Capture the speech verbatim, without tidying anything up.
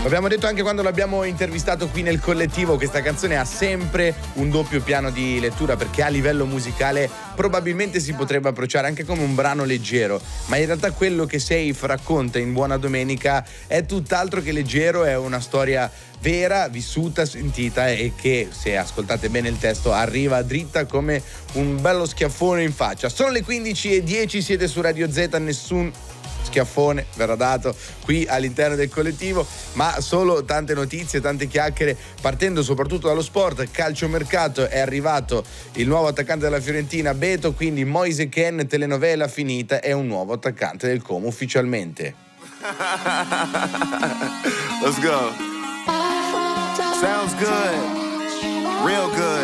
L'abbiamo detto anche quando l'abbiamo intervistato qui nel collettivo, questa canzone ha sempre un doppio piano di lettura, perché a livello musicale probabilmente si potrebbe approcciare anche come un brano leggero, ma in realtà quello che Safe racconta in Buona Domenica è tutt'altro che leggero, è una storia vera, vissuta, sentita e che, se ascoltate bene il testo, arriva dritta come un bello schiaffone in faccia. Sono le quindici e dieci, siete su Radio Z, nessun schiaffone verrà dato qui all'interno del collettivo, ma solo tante notizie, tante chiacchiere, partendo soprattutto dallo sport. Calciomercato, è arrivato il nuovo attaccante della Fiorentina, Beto, quindi Moise Kean, telenovela finita, è un nuovo attaccante del Como ufficialmente. Let's go. Sounds good. Real good.